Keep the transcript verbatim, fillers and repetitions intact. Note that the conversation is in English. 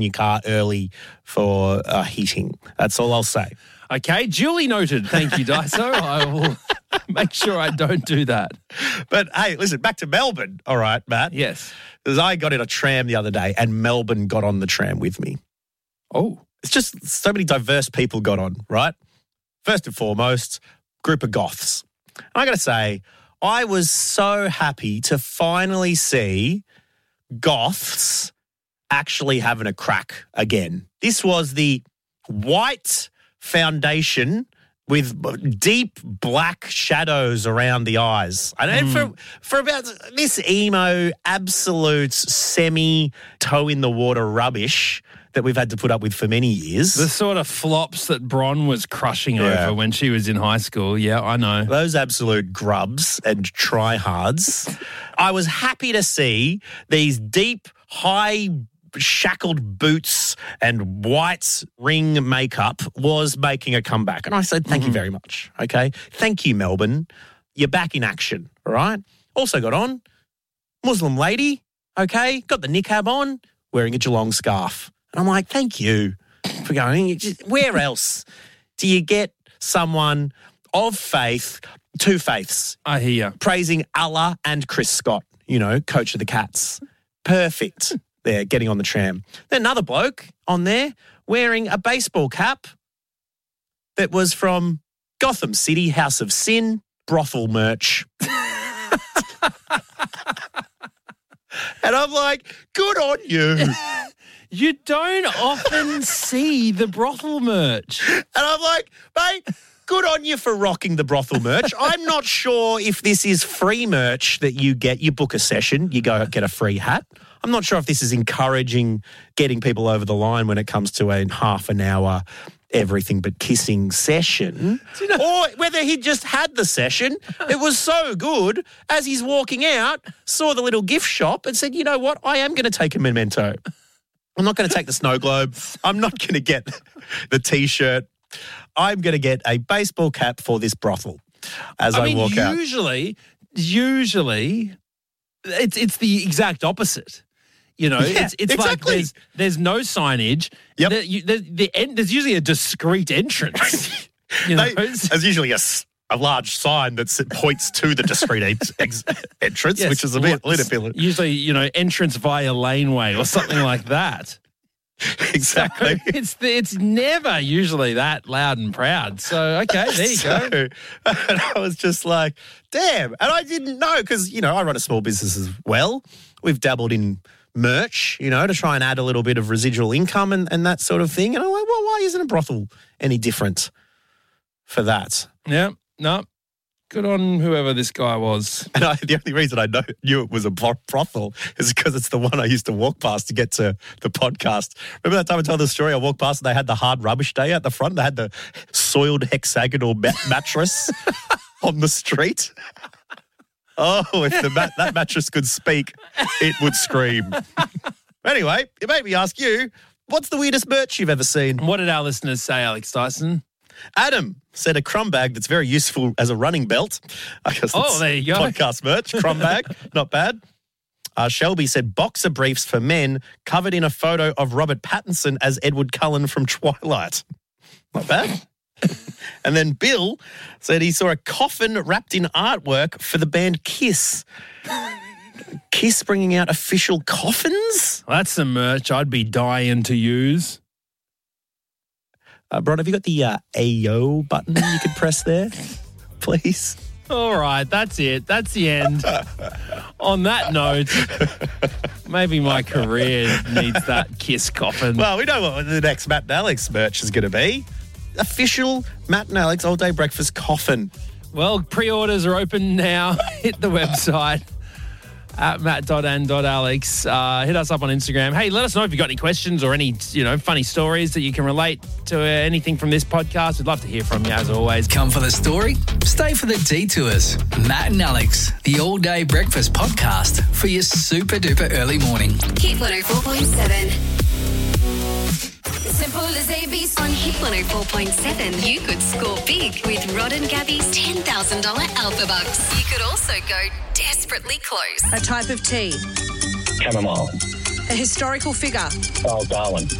your car early for uh, heating. That's all I'll say. Okay, duly noted. Thank you, Daiso. I will make sure I don't do that. But, hey, listen, back to Melbourne. All right, Matt. Yes. Because I got in a tram the other day and Melbourne got on the tram with me. Oh. It's just so many diverse people got on, right? First and foremost, group of goths. And I got to say, I was so happy to finally see goths actually having a crack again. This was the white foundation with deep black shadows around the eyes. And mm. for for about this emo, absolute semi toe in the water rubbish that we've had to put up with for many years. The sort of flops that Bron was crushing yeah. over when she was in high school. Yeah, I know. Those absolute grubs and tryhards. I was happy to see these deep, high shackled boots and white ring makeup was making a comeback. And I said, thank mm-hmm. you very much. Okay. Thank you, Melbourne. You're back in action. All right. Also got on Muslim lady. Okay. Got the niqab on, wearing a Geelong scarf. And I'm like, thank you for going. Where else do you get someone of faith, two faiths? I hear you. Praising Allah and Chris Scott, you know, coach of the Cats. Perfect. There, getting on the tram. Then another bloke on there wearing a baseball cap that was from Gotham City, House of Sin, brothel merch. And I'm like, good on you. You don't often see the brothel merch. And I'm like, mate, good on you for rocking the brothel merch. I'm not sure if this is free merch that you get. You book a session, you go get a free hat. I'm not sure if this is encouraging getting people over the line when it comes to a half an hour everything but kissing session, you know, or whether he just had the session. It was so good, as he's walking out, saw the little gift shop and said, you know what, I am going to take a memento. I'm not going to take the snow globe. I'm not going to get the T-shirt. I'm going to get a baseball cap for this brothel as I, I mean, walk out. Usually, usually, it's it's the exact opposite. You know, yeah, it's it's exactly. like there's there's no signage. Yep. The, you, the, the end, there's usually a discreet entrance. You know, they, there's usually a, a large sign that points to the discreet ex, ex, entrance, yes, which is a bit little bit. Usually, you know, entrance via laneway or something like that. Exactly. So it's it's never usually that loud and proud. So, okay, there you so, go. And I was just like, damn. And I didn't know because, you know, I run a small business as well. We've dabbled in merch, you know, to try and add a little bit of residual income and, and that sort of thing. And I'm like, well, why isn't a brothel any different for that? Yeah, no. Good on whoever this guy was. And I, the only reason I know, knew it was a brothel is because it's the one I used to walk past to get to the podcast. Remember that time I told the story? I walked past and they had the hard rubbish day at the front. They had the soiled hexagonal mat- mattress on the street. Oh, if the mat- that mattress could speak, it would scream. Anyway, it made me ask you, what's the weirdest merch you've ever seen? What did our listeners say, Alex Dyson? Adam said a crumb bag that's very useful as a running belt. I guess oh, there you go. Podcast merch, crumb bag, not bad. Uh, Shelby said boxer briefs for men covered in a photo of Robert Pattinson as Edward Cullen from Twilight. Not bad. And then Bill said he saw a coffin wrapped in artwork for the band Kiss. Kiss bringing out official coffins? Well, that's some merch I'd be dying to use. Uh, Bron, have you got the uh, A O button you could press there, please? All right, that's it. That's the end. On that note, maybe my career needs that Kiss coffin. Well, we know what the next Matt and Alex merch is going to be. Official Matt and Alex All Day Breakfast coffin. Well, pre-orders are open now. Hit the website at matt dot and dot alex. Uh, hit us up on Instagram. Hey, let us know if you've got any questions or any, you know, funny stories that you can relate to uh, anything from this podcast. We'd love to hear from you, as always. Come for the story, stay for the detours. Matt and Alex, the All Day Breakfast podcast for your super duper early morning. Hit one oh four point seven. Simple as A B C on Hit one oh four point seven. You could score big with Rod and Gabby's ten thousand dollars Alpha Bucks. You could also go desperately close. A type of tea. Chamomile. A historical figure. Oh, Darwin.